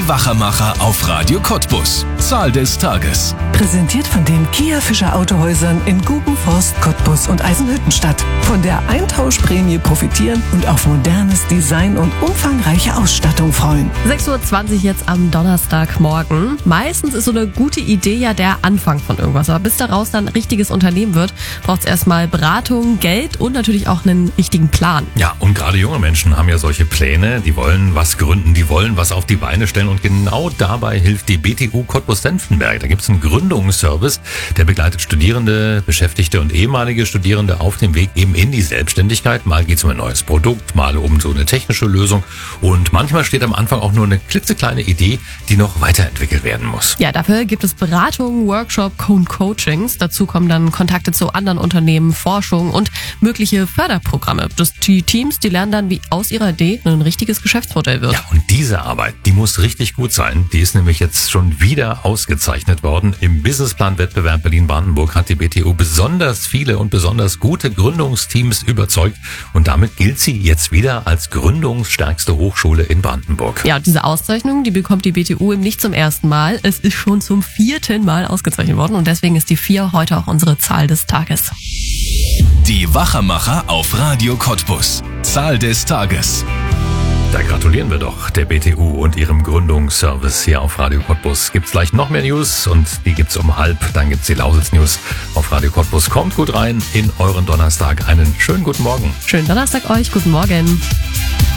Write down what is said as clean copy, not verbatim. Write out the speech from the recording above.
Die Wachermacher auf Radio Cottbus. Zahl des Tages. Präsentiert von den Kia Fischer Autohäusern in Gubenforst, Cottbus und Eisenhüttenstadt. Von der Eintauschprämie profitieren und auf modernes Design und umfangreiche Ausstattung freuen. 6:20 Uhr jetzt am Donnerstagmorgen. Meistens ist so eine gute Idee ja der Anfang von irgendwas. Aber bis daraus dann ein richtiges Unternehmen wird, braucht es erstmal Beratung, Geld und natürlich auch einen richtigen Plan. Ja, und gerade junge Menschen haben ja solche Pläne. Die wollen was gründen, die wollen was auf die Beine stellen. Und genau dabei hilft die BTU Cottbus-Senftenberg. Da gibt es einen Gründungsservice, der begleitet Studierende, Beschäftigte und ehemalige Studierende auf dem Weg eben in die Selbstständigkeit. Mal geht es um ein neues Produkt, mal um so eine technische Lösung. Und manchmal steht am Anfang auch nur eine klitzekleine Idee, die noch weiterentwickelt werden muss. Ja, dafür gibt es Beratungen, Workshop und Coachings. Dazu kommen dann Kontakte zu anderen Unternehmen, Forschung und mögliche Förderprogramme. Die Teams, die lernen dann, wie aus ihrer Idee ein richtiges Geschäftsmodell wird. Ja, und diese Arbeit, die muss richtig gut sein. Die ist nämlich jetzt schon wieder ausgezeichnet worden. Im Businessplan-Wettbewerb Berlin-Brandenburg hat die BTU besonders viele und besonders gute Gründungsteams überzeugt. Und damit gilt sie jetzt wieder als gründungsstärkste Hochschule in Brandenburg. Ja, und diese Auszeichnung, die bekommt die BTU eben nicht zum ersten Mal. Es ist schon zum 4. Mal ausgezeichnet worden und deswegen ist die 4 heute auch unsere Zahl des Tages. Die Wachermacher auf Radio Cottbus. Zahl des Tages. Da gratulieren wir doch der BTU und ihrem Gründungsservice hier auf Radio Cottbus. Gibt's gleich noch mehr News und die gibt's um 12:30. Dann gibt's die Lausitz-News auf Radio Cottbus. Kommt gut rein in euren Donnerstag. Einen schönen guten Morgen. Schönen Donnerstag euch. Guten Morgen.